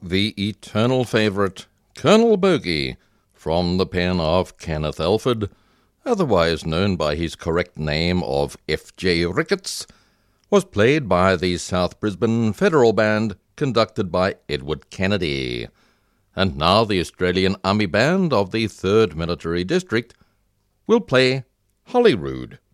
the eternal favourite, Colonel Bogey, from the pen of Kenneth Elford, otherwise known by his correct name of F.J. Ricketts, was played by the South Brisbane Federal Band, conducted by Edward Kennedy. And now the Australian Army Band of the 3rd Military District will play Holyrood.